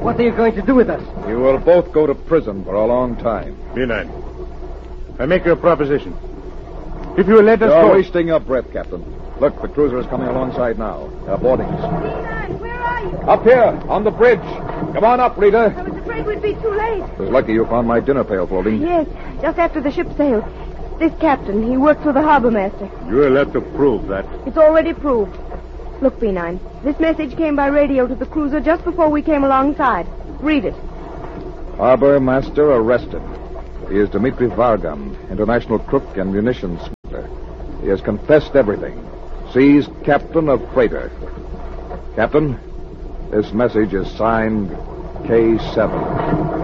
What are you going to do with us? You will both go to prison for a long time. B9, I make you a proposition. If you will let us go... You're wasting your breath, Captain. Look, the cruiser is coming alongside now. They're boarding us. B9, where are you? Up here, on the bridge. Come on up, Rita. I was afraid we'd be too late. It was lucky you found my dinner pail floating. Yes, just after the ship sailed. This captain, he works for the harbor master. You will have to prove that. It's already proved. Look, B9, this message came by radio to the cruiser just before we came alongside. Read it. Harbor master arrested. He is Dmitri Vargam, international crook and munitions smuggler. He has confessed everything. Seized captain of freighter. Captain, this message is signed K7.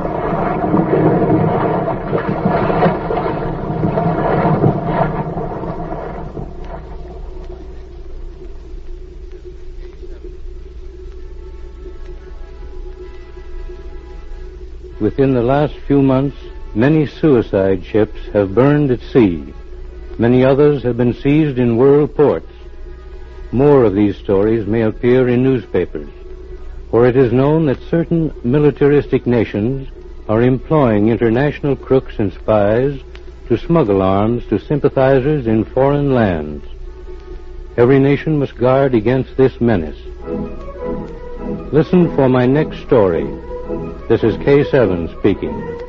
Within the last few months, many suicide ships have burned at sea. Many others have been seized in world ports. More of these stories may appear in newspapers, for it is known that certain militaristic nations are employing international crooks and spies to smuggle arms to sympathizers in foreign lands. Every nation must guard against this menace. Listen for my next story. This is K7 speaking.